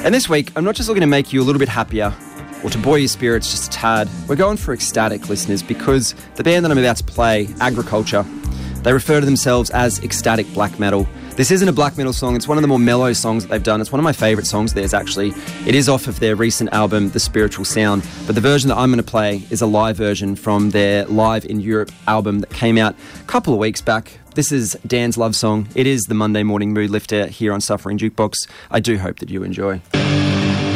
And this week, I'm not just looking to make you a little bit happier or to buoy your spirits just a tad. We're going for ecstatic, listeners, because the band that I'm about to play, Agriculture, they refer to themselves as ecstatic black metal. This isn't a black metal song. It's one of the more mellow songs that they've done. It's one of my favourite songs of theirs, actually. It is off of their recent album, The Spiritual Sound. But the version that I'm going to play is a live version from their Live in Europe album that came out a couple of weeks back. This is Dan's love song. It is the Monday morning mood lifter here on Suffering Jukebox. I do hope that you enjoy.